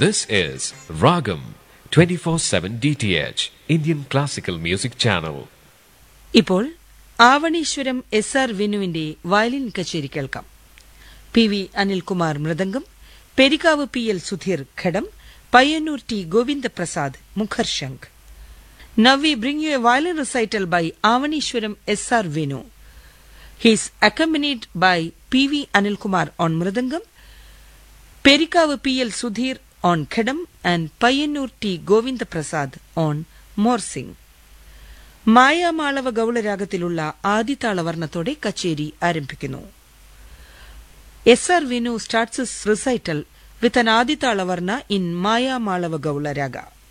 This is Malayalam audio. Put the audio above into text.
This is Ragam 24/7 DTH Indian Classical Music Channel. ഇപ്പോൾ ആവണീശ്വരം SR വിനുവിന്റെ വയലിൻ കച്ചേരി കേൾക്കാം. PV Anilkumar mridangam, Perikkavu PL Sudheer ghatam, Payyanur T Govindaprasad മുഖർശംഖ്. Now we bring you a violin recital by Avaneeswaram SR Vinu. He is accompanied by PV Anilkumar on mridangam, Perikavu PL Sudhir on khedam and Payyannur T Govindaprasad on morsing. Mayamalava ഗൗളരാഗത്തിലുള്ള ആദിതാളവർണ്ണത്തോടെ കച്ചേരി ആരംഭിക്കുന്നു. SR Vinu starts his recital with an ആദിതാളവർണ്ണ in Mayamalava ഗൗളരാഗ.